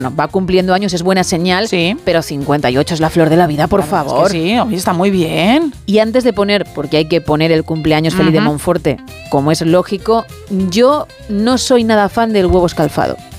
va cumpliendo años, es buena señal, Sí. pero 58 es la flor de la vida, por favor. Es que sí, oye, está muy bien. Y antes de poner, porque hay que poner el cumpleaños feliz de Monforte, como es lógico, yo no soy nada fan del huevo escalfado.